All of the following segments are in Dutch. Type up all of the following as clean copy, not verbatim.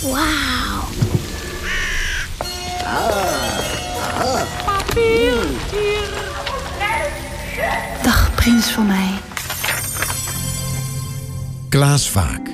Wauw. Dag, prins van mij. Klaas Vaak.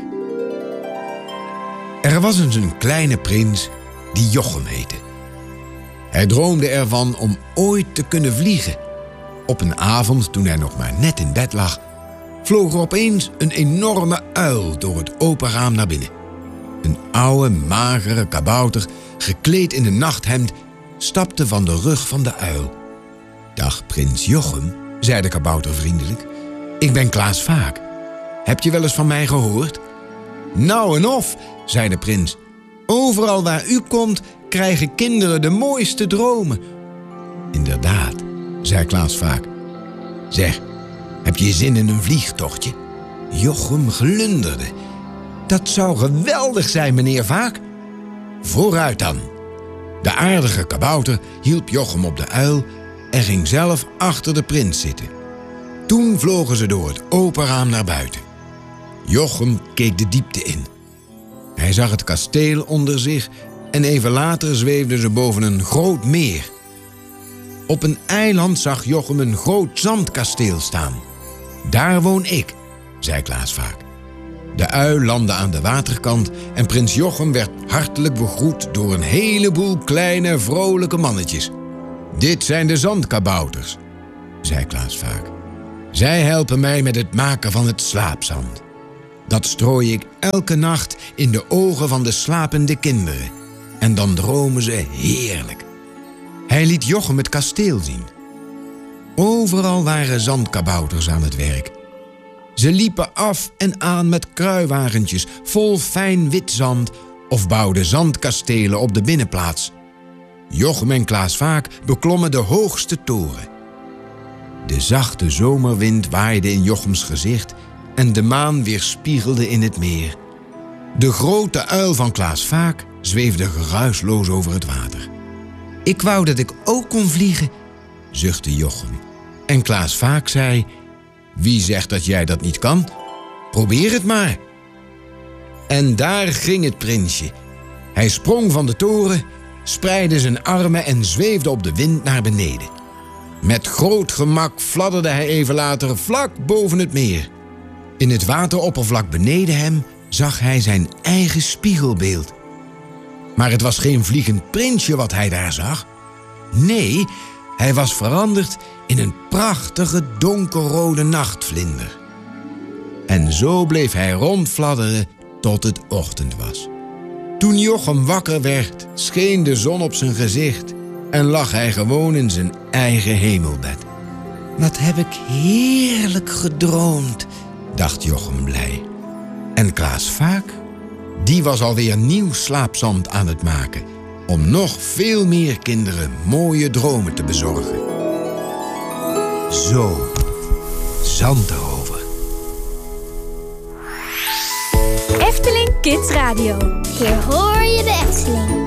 Er was eens een kleine prins die Jochem heette. Hij droomde ervan om ooit te kunnen vliegen. Op een avond, toen hij nog maar net in bed lag, vloog er opeens een enorme uil door het open raam naar binnen. Een oude, magere kabouter, gekleed in een nachthemd, stapte van de rug van de uil. Dag, prins Jochem, zei de kabouter vriendelijk. Ik ben Klaas Vaak. Heb je wel eens van mij gehoord? Nou en of, zei de prins. Overal waar u komt, krijgen kinderen de mooiste dromen. Inderdaad, zei Klaas Vaak. Zeg, heb je zin in een vliegtochtje? Jochem glunderde. Dat zou geweldig zijn, meneer Vaak. Vooruit dan. De aardige kabouter hielp Jochem op de uil en ging zelf achter de prins zitten. Toen vlogen ze door het open raam naar buiten. Jochem keek de diepte in. Hij zag het kasteel onder zich en even later zweefden ze boven een groot meer. Op een eiland zag Jochem een groot zandkasteel staan. Daar woon ik, zei Klaas Vaak. De ui landde aan de waterkant en prins Jochem werd hartelijk begroet door een heleboel kleine, vrolijke mannetjes. Dit zijn de zandkabouters, zei Klaas Vaak. Zij helpen mij met het maken van het slaapzand. Dat strooi ik elke nacht in de ogen van de slapende kinderen. En dan dromen ze heerlijk. Hij liet Jochem het kasteel zien. Overal waren zandkabouters aan het werk. Ze liepen af en aan met kruiwagentjes vol fijn wit zand of bouwden zandkastelen op de binnenplaats. Jochem en Klaas Vaak beklommen de hoogste toren. De zachte zomerwind waaide in Jochems gezicht en de maan weerspiegelde in het meer. De grote uil van Klaas Vaak zweefde geruisloos over het water. Ik wou dat ik ook kon vliegen, zuchtte Jochem. En Klaas Vaak zei, wie zegt dat jij dat niet kan? Probeer het maar. En daar ging het prinsje. Hij sprong van de toren, spreidde zijn armen en zweefde op de wind naar beneden. Met groot gemak fladderde hij even later vlak boven het meer. In het wateroppervlak beneden hem zag hij zijn eigen spiegelbeeld. Maar het was geen vliegend prinsje wat hij daar zag. Nee, hij was veranderd in een prachtige donkerrode nachtvlinder. En zo bleef hij rondfladderen tot het ochtend was. Toen Jochem wakker werd, scheen de zon op zijn gezicht en lag hij gewoon in zijn eigen hemelbed. Wat heb ik heerlijk gedroomd, dacht Jochem blij. En Klaas Vaak, die was alweer nieuw slaapzand aan het maken om nog veel meer kinderen mooie dromen te bezorgen. Zo, zand erover. Efteling Kids Radio. Hier hoor je de Efteling.